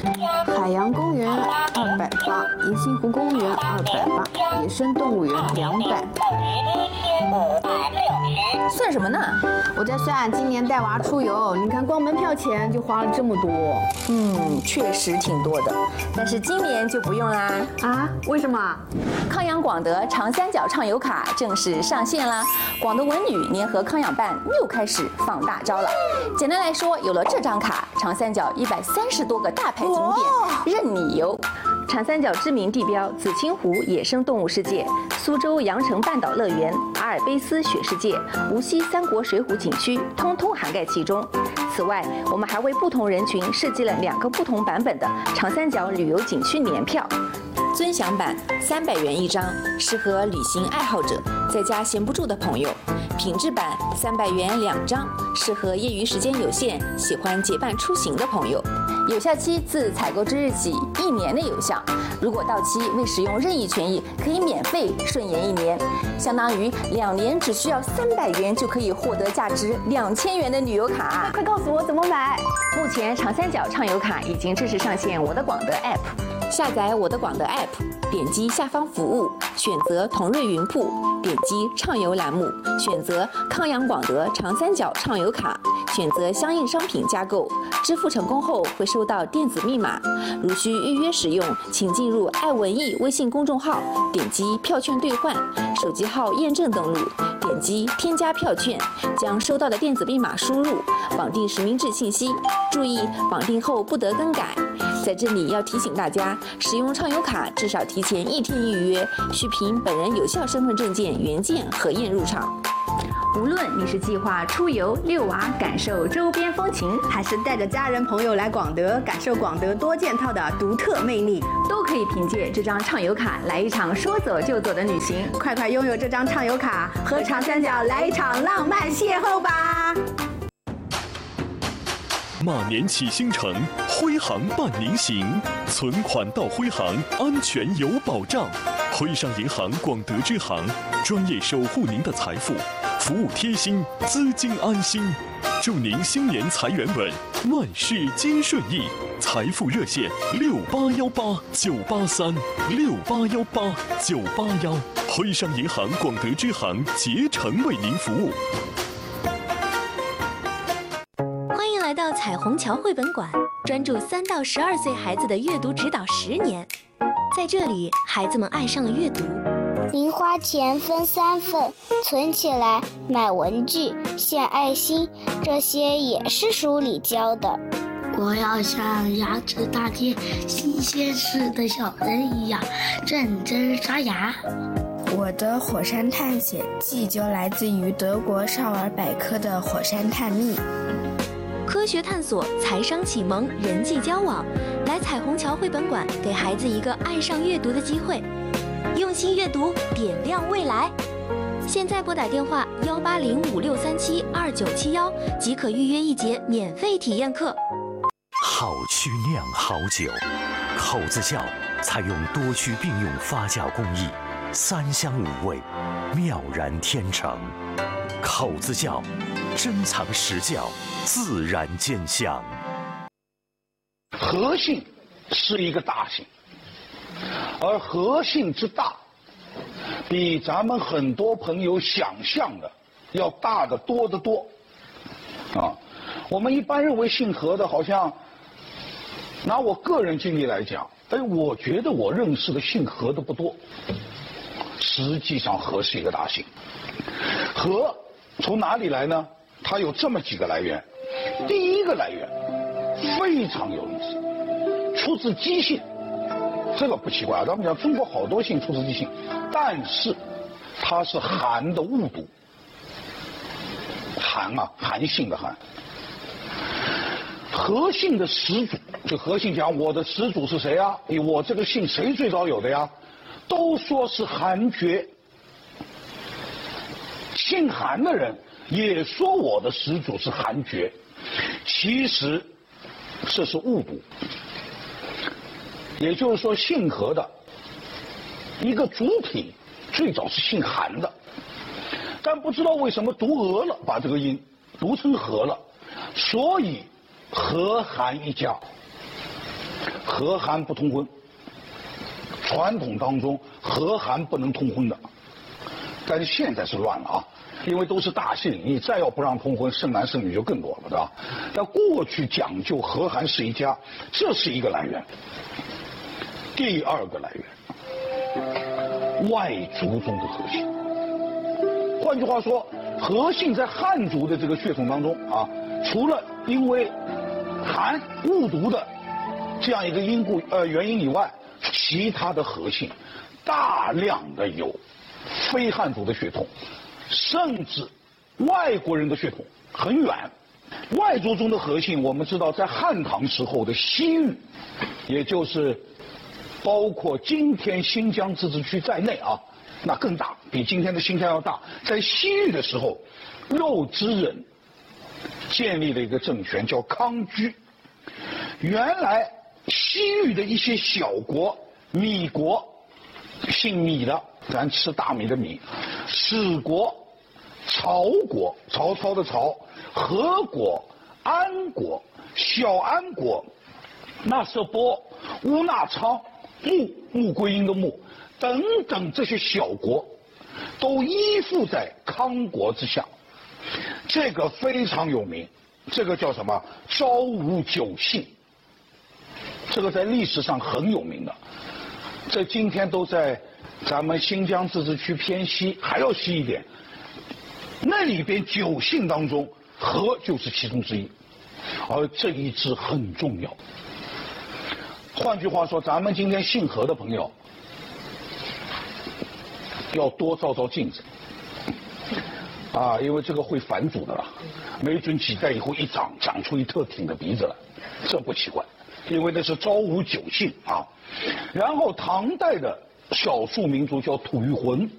海洋公园280，银杏湖公园280，野生动物园200。 算什么呢？ 我在算今年带娃出游，你看光门票钱就花了这么多。 确实挺多的，但是今年就不用啦。 啊？为什么？ 康养广德长三角畅游卡正式上线啦！广德文旅联合康养办又开始放大招了。简单来说，有了这张卡，长三角130多个大牌景点任你游。长三角知名地标紫青湖野生动物世界、苏州羊城半岛乐园、阿尔卑斯雪世界、无锡三国水浒景区，通通涵盖其中。此外，我们还为不同人群设计了2个不同版本的长三角旅游景区年票。尊享版300元一张，适合旅行爱好者，在家闲不住的朋友；品质版300元2张，适合业余时间有限、喜欢结伴出行的朋友。有效期自采购之日起1年内有效，如果到期未使用任意权益，可以免费顺延1年，相当于2年只需要300元就可以获得价值2000元的旅游卡。 快告诉我怎么买！ 目前长三角畅游卡已经正式上线我的广德 App， 下载我的广德 App， 点击下方服务，选择同瑞云铺，点击畅游栏目，选择康养广德长三角畅游卡，选择相应商品加购，支付成功后会收到电子密码。如需预约使用，请进入爱文艺微信公众号，点击票券兑换，手机号验证登录，点击添加票券，将收到的电子密码输入，绑定实名制信息。注意，绑定后不得更改。在这里要提醒大家，使用畅游卡至少提前1天预约，需凭本人有效身份证件原件核验入场。无论你是计划出游遛娃感受周边风情， 还是带着家人朋友来广德感受广德多件套的独特魅力， 都可以凭借这张畅游卡来一场说走就走的旅行。 快快拥有这张畅游卡，和长三角来一场浪漫邂逅吧！ 马年启星城，徽行伴您行，存款到徽行，安全有保障。徽商银行广德支行，专业守护您的财富，服务贴心，资金安心。祝您新年财源稳，万事皆顺意。财富热线6818-983，6818-981。徽商银行广德支行竭诚为您服务。 欢迎来到彩虹桥绘本馆，专注3到12岁孩子的阅读指导10年。在这里，孩子们爱上了阅读。 零花钱分3份，存起来买文具、献爱心，这些也是书里教的。 我要像牙齿大街新鲜市的小人一样认真刷牙。 我的火山探险记就来自于德国少儿百科的火山探秘。 科学探索、财商启蒙、人际交往，来彩虹桥绘本馆，给孩子一个爱上阅读的机会。用心阅读，点亮未来。现在拨打电话18056372971，即可预约1节免费体验课。 好曲酿好酒，口子窖采用多区并用发酵工艺，3香5味，妙然天成。口子窖，珍藏实窖，自然见香。 和姓是一个大姓，而和姓之大，比咱们很多朋友想象的要大得多得多。我们一般认为姓何的，好像拿我个人经历来讲，我觉得我认识的姓何的不多。实际上，何是一个大姓。何从哪里来呢？它有这么几个来源。第一个来源非常有意思，出自姬姓。这个不奇怪，咱们讲中国好多姓出自姬姓，但是它是韩的误读。韩啊，韩信的韩。何姓的始祖，就何姓讲我的始祖是谁啊？我这个姓谁最早有的呀？都说是韩厥。姓韩的人也说我的始祖是韩厥，其实这是误读。也就是说，姓何的一个主体最早是姓韩的，但不知道为什么读俄了，把这个音读成何了，所以何韩一家。 和韩不通婚。传统当中和韩不能通婚的，但是现在是乱了啊，因为都是大姓，你再要不让通婚，剩男剩女就更多了，对吧？但过去讲究和韩是一家，这是一个来源。第二个来源，外族中的和姓。换句话说，和姓在汉族的这个血统当中啊，除了因为韩误读的这样一个原因以外，其他的和姓大量的有非汉族的血统，甚至外国人的血统很远。外族中的和姓，我们知道在汉唐时候的西域，也就是包括今天新疆自治区在内啊，那更大，比今天的新疆要大。在西域的时候，肉孜人建立了一个政权叫康居。原来西域的一些小国，米国，姓米的，咱吃大米的米；史国、曹国，曹操的曹；何国、安国、小安国、那舍波、乌纳昌、穆桂英的穆等等这些小国，都依附在康国之下。这个非常有名，这个叫什么？昭武九姓。这个在历史上很有名的，这今天都在咱们新疆自治区偏西，还要西一点。那里边9姓当中，和就是其中之一，而这一支很重要。换句话说，咱们今天姓何的朋友，要多照照镜子，啊，因为这个会反祖的了，没准几代以后一长出一特挺的鼻子来，这不奇怪。因为那是昭武9姓啊，然后唐代的少数民族叫吐谷浑，